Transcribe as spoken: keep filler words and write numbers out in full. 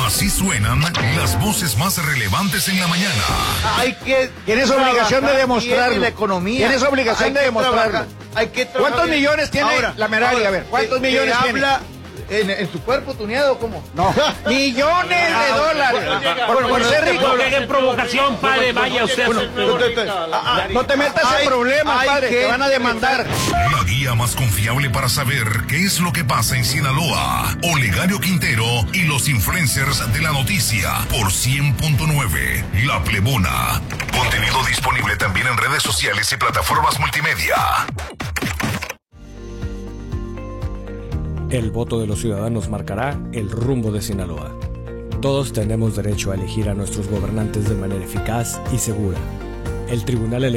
Así suenan las voces más relevantes en la mañana. Hay que Tienes obligación de demostrarlo. La economía. Tienes obligación Hay de que demostrarlo. trabajar, Hay que ¿Cuántos millones tiene ahora, la Merari? A ver, ¿cuántos que- millones que tiene? habla en, en su cuerpo tuneado, ¿cómo? No, millones de dólares. Por, por ser rico. No le den provocación, padre, vaya usted. Ah, no te metas Hay- en problemas, hay padre, que- te van a demandar. La guía más confiable para saber qué es lo que pasa en Sinaloa. Olegario Quintero y los influencers de la noticia por cien punto nueve. La Plebona. Contenido disponible también en redes sociales y plataformas multimedia. El voto de los ciudadanos marcará el rumbo de Sinaloa. Todos tenemos derecho a elegir a nuestros gobernantes de manera eficaz y segura. El Tribunal Electoral